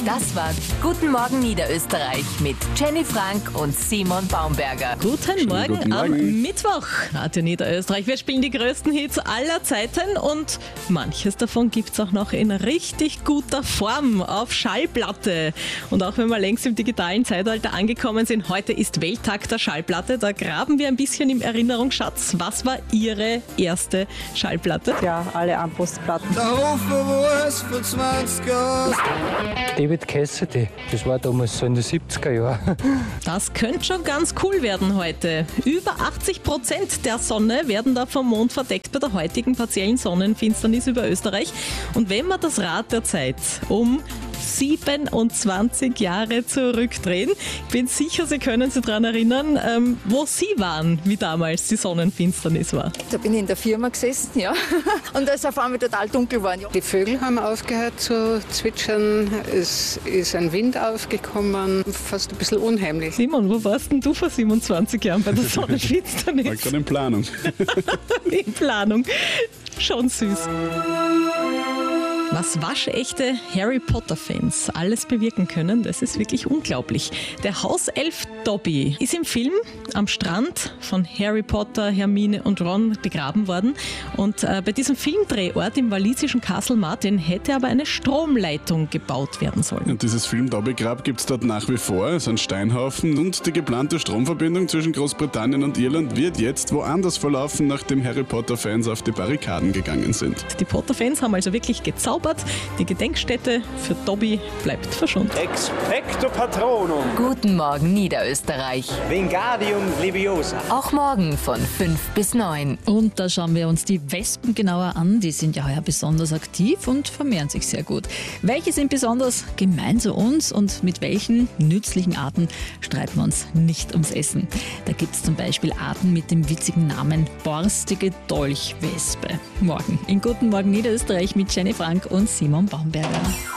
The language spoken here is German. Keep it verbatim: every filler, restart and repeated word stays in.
Das war Guten Morgen Niederösterreich mit Jenny Frank und Simon Baumberger. Guten Morgen, guten am Morgen. Mittwoch. Radio Niederösterreich. Wir spielen die größten Hits aller Zeiten und manches davon gibt es auch noch in richtig guter Form auf Schallplatte. Und auch wenn wir längst im digitalen Zeitalter angekommen sind, heute ist Welttag der Schallplatte. Da graben wir ein bisschen im Erinnerungsschatz. Was war Ihre erste Schallplatte? Ja, alle Armbrustplatten. Der Hofer war es vor zwanzig Jahren. David Cassidy, das war damals so in den siebziger Jahren. Das könnte schon ganz cool werden heute. Über achtzig Prozent der Sonne werden da vom Mond verdeckt bei der heutigen partiellen Sonnenfinsternis über Österreich. Und wenn wir das Rad der Zeit um siebenundzwanzig Jahre zurückdrehen, ich bin sicher, Sie können sich daran erinnern, ähm, wo Sie waren, wie damals die Sonnenfinsternis war. Da bin ich in der Firma gesessen, ja. Und da ist auf einmal total dunkel geworden. Ja. Die Vögel haben aufgehört zu zwitschern, es ist ein Wind aufgekommen, fast ein bisschen unheimlich. Simon, wo warst denn du vor siebenundzwanzig Jahren bei der Sonnenfinsternis? War gerade in Planung. In Planung. Schon süß. Was waschechte Harry Potter-Fans alles bewirken können, das ist wirklich unglaublich. Der Hauself Dobby ist im Film am Strand von Harry Potter, Hermine und Ron begraben worden. Und äh, bei diesem Filmdrehort im walisischen Castle Martin hätte aber eine Stromleitung gebaut werden sollen. Und dieses Film Dobby-Grab gibt es dort nach wie vor, es ist ein Steinhaufen, und die geplante Stromverbindung zwischen Großbritannien und Irland wird jetzt woanders verlaufen, nachdem Harry Potter-Fans auf die Barrikaden gegangen sind. Die Potter-Fans haben also wirklich gezaubert. Die Gedenkstätte für Dobby bleibt verschont. Expecto Patronum. Guten Morgen Niederösterreich. Wingardium Leviosa. Auch morgen von fünf bis neun. Und da schauen wir uns die Wespen genauer an. Die sind ja heuer besonders aktiv und vermehren sich sehr gut. Welche sind besonders gemein zu uns und mit welchen nützlichen Arten streiten wir uns nicht ums Essen? Da gibt es zum Beispiel Arten mit dem witzigen Namen borstige Dolchwespe. Morgen in Guten Morgen Niederösterreich mit Jenny Frank und Simon Baumberger.